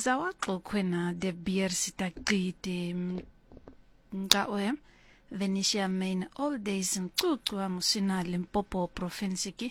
Zawaxoxwe de beer sitaqide ngawe Venetia main all days mcucu musina Limpopo province ki